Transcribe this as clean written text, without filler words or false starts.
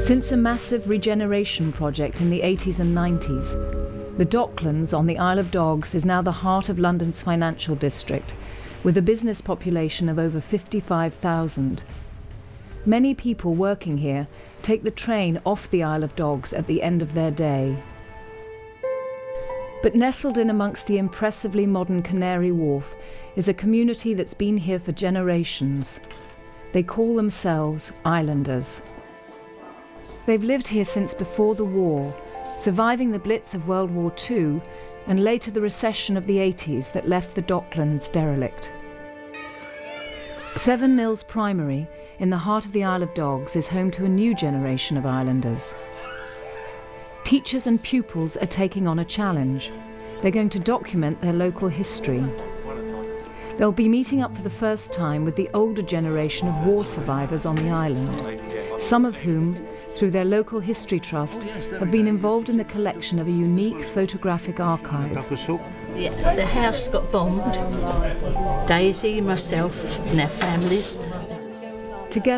Since a massive regeneration project in the 80s and 90s, the Docklands on the Isle of Dogs is now the heart of London's financial district, with a business population of over 55,000. Many people working here take the train off the Isle of Dogs at the end of their day. But nestled in amongst the impressively modern Canary Wharf is a community that's been here for generations. They call themselves Islanders. They've lived here since before the war, surviving the Blitz of World War II and later the recession of the 80s that left the Docklands derelict. Seven Mills Primary, in the heart of the Isle of Dogs, is home to a new generation of Islanders. Teachers and pupils are taking on a challenge. They're going to document their local history. They'll be meeting up for the first time with the older generation of war survivors on the island, some of whom, through their local history trust, have been involved in the collection of a unique photographic archive. The house got bombed. Daisy, myself and our families. Together